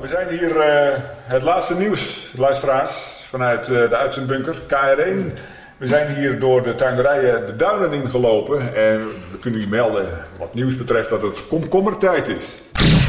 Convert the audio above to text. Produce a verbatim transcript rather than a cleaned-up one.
we zijn hier uh, het laatste nieuws, luisteraars, vanuit uh, de uitzendbunker K R één. We zijn hier door de tuinderijen de duinen ingelopen en we kunnen u melden wat nieuws betreft dat het komkommertijd is.